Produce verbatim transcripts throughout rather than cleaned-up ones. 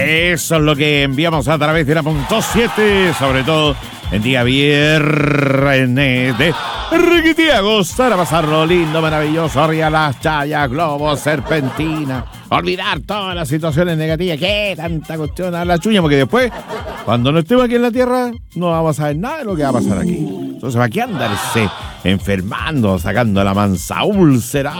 Eso es lo que enviamos a través de la punto siete, sobre todo en día viernes de Riquitía. Gustar a pasarlo lindo, maravilloso, arriba las chayas, globos, serpentina. Olvidar todas las situaciones negativas. ¿Qué tanta cuestión a la chuña? Porque después, cuando no estemos aquí en la tierra, no vamos a saber nada de lo que va a pasar aquí. Entonces, ¿para qué andarse enfermando, sacando la mansa úlcera?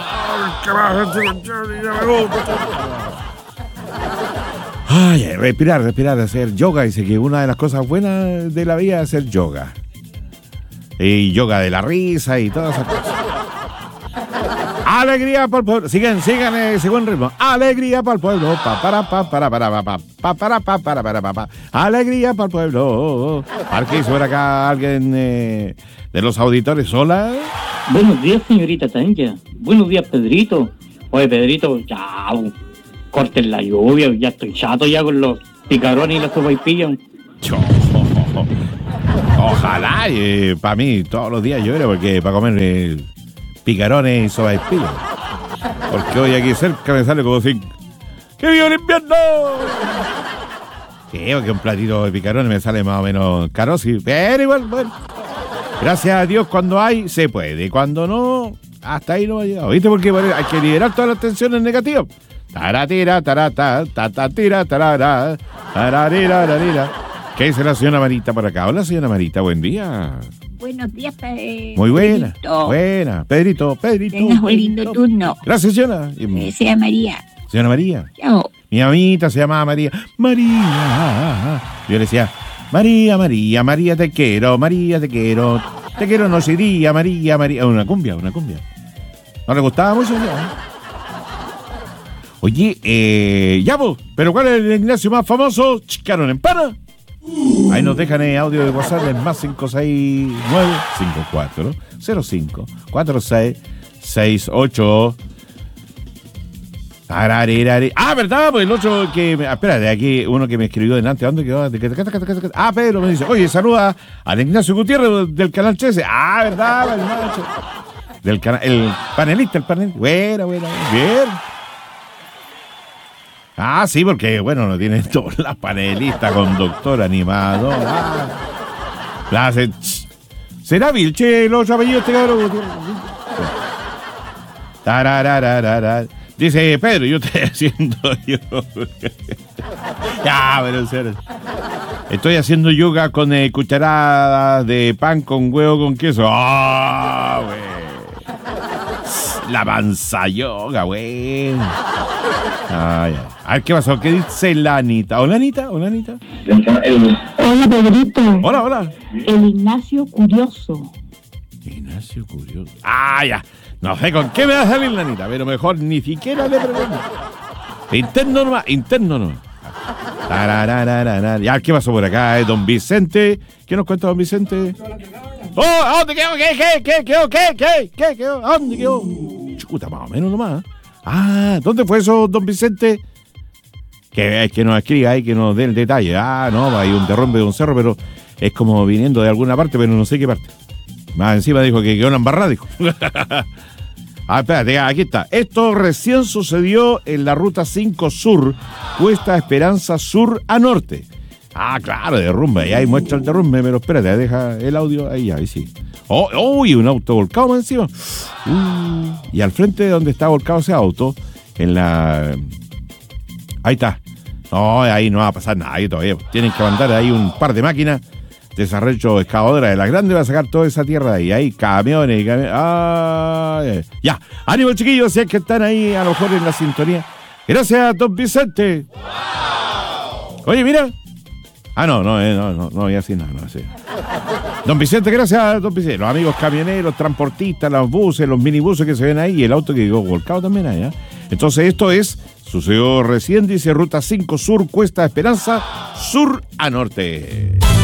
Ay, ay, respirar, respirar, hacer yoga. Dice que una de las cosas buenas de la vida es hacer yoga. Y yoga de la risa y todas esas cosas. Alegría para el pueblo. Sigan, sigan ese buen ritmo. Alegría para el pueblo. Pa, para, pa, para, para, pa, pa, para, pa, para, para, pa, pa. Alegría para el pueblo. Aquí sobre acá alguien eh, de los auditores. Hola. Buenos días, señorita Tanya. Buenos días, Pedrito. Oye, Pedrito, chao. Corten la lluvia, ya estoy chato ya con los picarones y las sopaipillas. Ojalá, eh, para mí todos los días llueve, porque para comer eh, picarones y sopaipillas. Porque hoy aquí cerca me sale como así. ¡Que viva el invierno! Sí, porque un platito de picarones me sale más o menos caro, sí, pero igual, bueno. Gracias a Dios, cuando hay, se puede. Cuando no, hasta ahí no ha llegado. ¿Viste? Porque hay que liberar todas las tensiones negativas. Taratira, tarata, tatatira, tarara, tararira, tarira. ¿Qué dice la señora Marita por acá? Hola, señora Marita, buen día. Buenos días, Pedrito. Muy buena, buena. Pedrito, Pedrito. Tengas un lindo turno. Gracias, señora. Eh, sea María. Señora María. Chao. Mi amiguita se llamaba María. María. Yo le decía, María, María, María te quiero, María te quiero. Te quiero noche y día, María, María. Una cumbia, una cumbia. ¿No le gustaba mucho? ¿Ya? Oye, eh, ya vos, pero ¿cuál es el Ignacio más famoso? Chicaron en pana. Ahí nos dejan el audio de WhatsApp en más cinco seis nueve cinco cuatro cero cinco cuatro seis seis ocho. Ah, ¿verdad? Pues el otro que... Me, espera, de aquí uno que me escribió delante. ¿Dónde quedó? Ah, Pedro me dice, oye, saluda al Ignacio Gutiérrez del canal trece. Ah, ¿verdad? El macho. Del canal, el panelista, el panelista. Bueno, bueno, bien. Ah, sí, porque, bueno, no tienen todas las panelistas, conductor, animador. Ah, la hace, ¿será Vilche los apellidos este cabrón? Tararararara. Dice, Pedro, yo estoy haciendo yoga. Ya, pero en serio. Estoy haciendo yoga con eh, cucharadas de pan con huevo con queso. Ah, güey. La panza yoga, güey. Ay, ay. A ver, ¿qué pasó? ¿Qué dice la Anita? ¿Hola, Anita? ¿Hola, Anita? Hola, Pedrito. Hola, hola. El Ignacio Curioso. Ignacio Curioso. Ah, ya. No sé con qué me va a salir la Anita, pero mejor ni siquiera le pregunto. Interno nomás, interno nomás. Ya, ¿qué pasó por acá? Eh? Don Vicente. ¿Qué nos cuenta don Vicente? ¡Oh! ¿A dónde quedó? ¿Qué? ¿Qué? ¿Qué? ¿Qué? ¿Qué? ¿Qué? ¿Qué? ¿Qué? ¿A dónde quedó? Chuta, más o menos nomás. Ah, ¿dónde fue eso, don Vicente? Que, que nos escriba ahí, que nos dé el detalle. Ah, no, hay un derrumbe de un cerro, pero es como viniendo de alguna parte, pero no sé qué parte. Más encima dijo que quedó una embarrada, dijo. Ah, espérate, aquí está. Esto recién sucedió en la ruta cinco Sur, Cuesta Esperanza Sur a Norte. Ah, claro, derrumbe, y ahí muestra el derrumbe, pero espérate, deja el audio ahí, ahí sí. Oh, oh, y un auto volcado más encima. Uh, y al frente de donde está volcado ese auto, en la... Ahí está. No, ahí no va a pasar nada, ahí todavía. Tienen que mandar ahí un par de máquinas, desarrollo excavadora de la grande, va a sacar toda esa tierra de ahí. Ahí, camiones y camiones. Ah, ya. Ánimo, chiquillos, si es que están ahí a lo mejor en la sintonía. Gracias, don Vicente. Oye, mira. Ah, no, no, eh, no, no, no voy a decir nada, no sé. Don Vicente, gracias, don Vicente. Los amigos camioneros, transportistas, los buses, los minibuses que se ven ahí y el auto que quedó volcado también allá. Entonces, esto es, sucedió recién, dice Ruta cinco Sur, Cuesta Esperanza, Sur a Norte.